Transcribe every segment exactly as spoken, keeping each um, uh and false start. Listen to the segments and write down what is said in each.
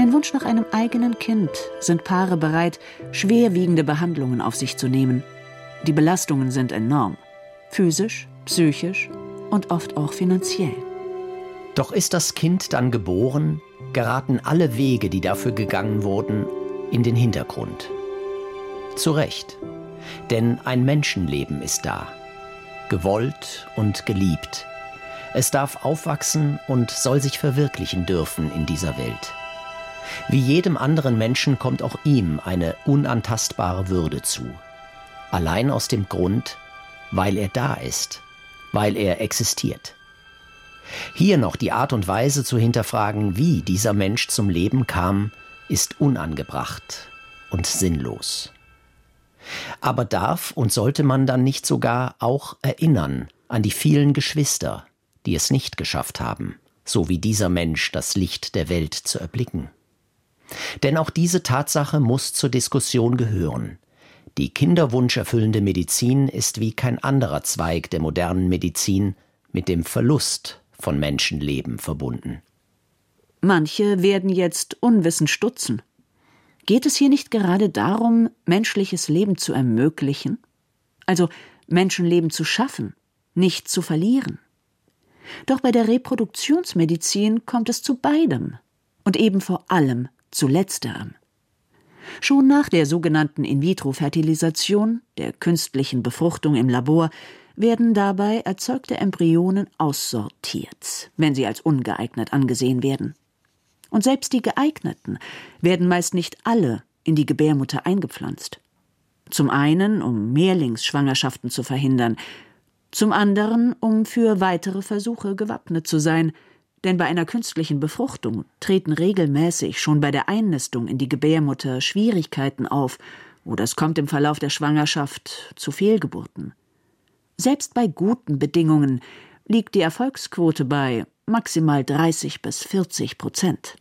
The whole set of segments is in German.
den Wunsch nach einem eigenen Kind sind Paare bereit, schwerwiegende Behandlungen auf sich zu nehmen. Die Belastungen sind enorm. Physisch, psychisch und oft auch finanziell. Doch ist das Kind dann geboren, geraten alle Wege, die dafür gegangen wurden, in den Hintergrund. Zu Recht, denn ein Menschenleben ist da, gewollt und geliebt. Es darf aufwachsen und soll sich verwirklichen dürfen in dieser Welt. Wie jedem anderen Menschen kommt auch ihm eine unantastbare Würde zu. Allein aus dem Grund, weil er da ist, weil er existiert. Hier noch die Art und Weise zu hinterfragen, wie dieser Mensch zum Leben kam, ist unangebracht und sinnlos. Aber darf und sollte man dann nicht sogar auch erinnern an die vielen Geschwister, die es nicht geschafft haben, so wie dieser Mensch das Licht der Welt zu erblicken? Denn auch diese Tatsache muss zur Diskussion gehören. Die kinderwunscherfüllende Medizin ist wie kein anderer Zweig der modernen Medizin mit dem Verlust von Menschenleben verbunden. Manche werden jetzt unwissend stutzen. Geht es hier nicht gerade darum, menschliches Leben zu ermöglichen? Also Menschenleben zu schaffen, nicht zu verlieren? Doch bei der Reproduktionsmedizin kommt es zu beidem und eben vor allem zu letzterem. Schon nach der sogenannten In-vitro-Fertilisation, der künstlichen Befruchtung im Labor, werden dabei erzeugte Embryonen aussortiert, wenn sie als ungeeignet angesehen werden. Und selbst die geeigneten werden meist nicht alle in die Gebärmutter eingepflanzt. Zum einen, um Mehrlingsschwangerschaften zu verhindern, zum anderen, um für weitere Versuche gewappnet zu sein, denn bei einer künstlichen Befruchtung treten regelmäßig schon bei der Einnistung in die Gebärmutter Schwierigkeiten auf oder es kommt im Verlauf der Schwangerschaft zu Fehlgeburten. Selbst bei guten Bedingungen liegt die Erfolgsquote bei maximal dreißig bis vierzig Prozent.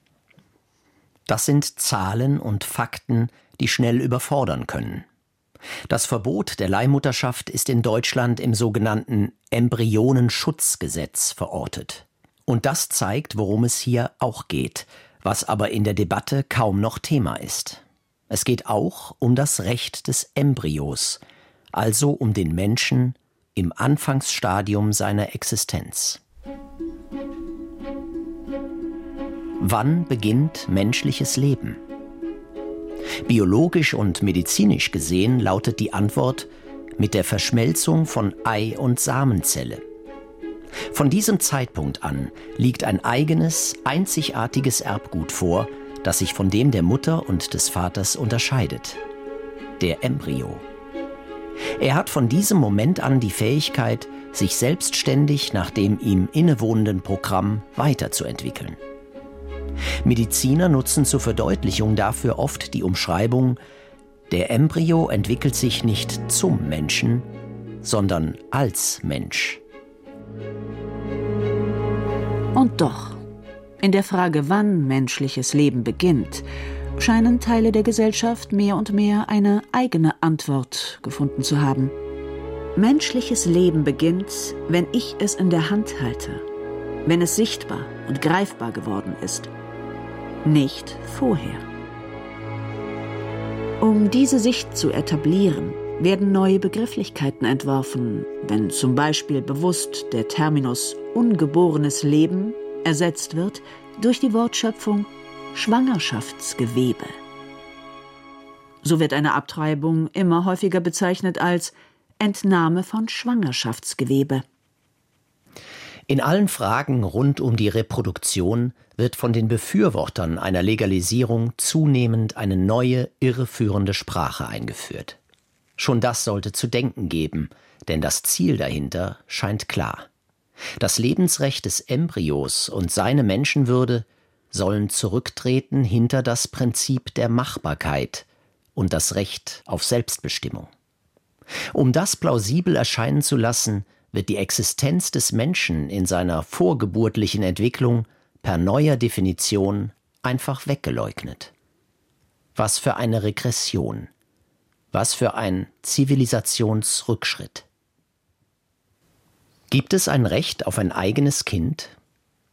Das sind Zahlen und Fakten, die schnell überfordern können. Das Verbot der Leihmutterschaft ist in Deutschland im sogenannten Embryonenschutzgesetz verortet. Und das zeigt, worum es hier auch geht, was aber in der Debatte kaum noch Thema ist. Es geht auch um das Recht des Embryos, also um den Menschen im Anfangsstadium seiner Existenz. Wann beginnt menschliches Leben? Biologisch und medizinisch gesehen lautet die Antwort mit der Verschmelzung von Ei- und Samenzelle. Von diesem Zeitpunkt an liegt ein eigenes, einzigartiges Erbgut vor, das sich von dem der Mutter und des Vaters unterscheidet: der Embryo. Er hat von diesem Moment an die Fähigkeit, sich selbstständig nach dem ihm innewohnenden Programm weiterzuentwickeln. Mediziner nutzen zur Verdeutlichung dafür oft die Umschreibung: der Embryo entwickelt sich nicht zum Menschen, sondern als Mensch. Und doch, in der Frage, wann menschliches Leben beginnt, scheinen Teile der Gesellschaft mehr und mehr eine eigene Antwort gefunden zu haben. Menschliches Leben beginnt, wenn ich es in der Hand halte, wenn es sichtbar und greifbar geworden ist. Nicht vorher. Um diese Sicht zu etablieren, werden neue Begrifflichkeiten entworfen, wenn zum Beispiel bewusst der Terminus ungeborenes Leben ersetzt wird durch die Wortschöpfung Schwangerschaftsgewebe. So wird eine Abtreibung immer häufiger bezeichnet als Entnahme von Schwangerschaftsgewebe. In allen Fragen rund um die Reproduktion wird von den Befürwortern einer Legalisierung zunehmend eine neue, irreführende Sprache eingeführt. Schon das sollte zu denken geben, denn das Ziel dahinter scheint klar. Das Lebensrecht des Embryos und seine Menschenwürde sollen zurücktreten hinter das Prinzip der Machbarkeit und das Recht auf Selbstbestimmung. Um das plausibel erscheinen zu lassen, wird die Existenz des Menschen in seiner vorgeburtlichen Entwicklung per neuer Definition einfach weggeleugnet. Was für eine Regression! Was für ein Zivilisationsrückschritt! Gibt es ein Recht auf ein eigenes Kind?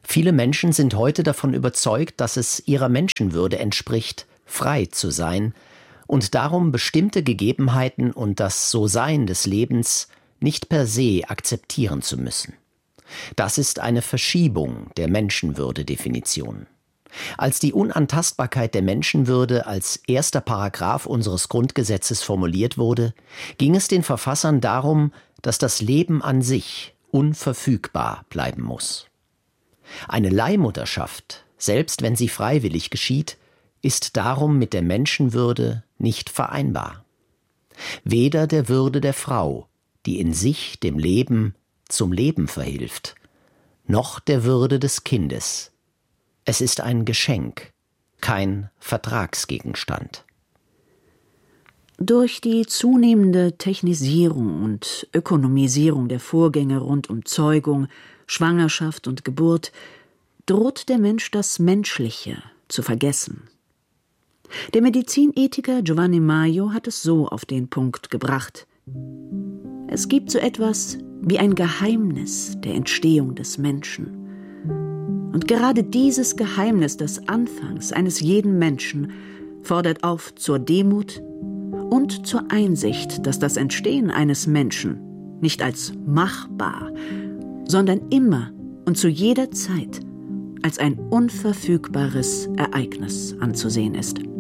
Viele Menschen sind heute davon überzeugt, dass es ihrer Menschenwürde entspricht, frei zu sein und darum bestimmte Gegebenheiten und das So-Sein des Lebens nicht per se akzeptieren zu müssen. Das ist eine Verschiebung der Menschenwürde-Definition. Als die Unantastbarkeit der Menschenwürde als erster Paragraph unseres Grundgesetzes formuliert wurde, ging es den Verfassern darum, dass das Leben an sich unverfügbar bleiben muss. Eine Leihmutterschaft, selbst wenn sie freiwillig geschieht, ist darum mit der Menschenwürde nicht vereinbar. Weder der Würde der Frau, die in sich dem Leben zum Leben verhilft, noch der Würde des Kindes. Es ist ein Geschenk, kein Vertragsgegenstand. Durch die zunehmende Technisierung und Ökonomisierung der Vorgänge rund um Zeugung, Schwangerschaft und Geburt droht der Mensch das Menschliche zu vergessen. Der Medizinethiker Giovanni Maio hat es so auf den Punkt gebracht: Es gibt so etwas wie ein Geheimnis der Entstehung des Menschen. Und gerade dieses Geheimnis des Anfangs eines jeden Menschen fordert auf zur Demut und zur Einsicht, dass das Entstehen eines Menschen nicht als machbar, sondern immer und zu jeder Zeit als ein unverfügbares Ereignis anzusehen ist.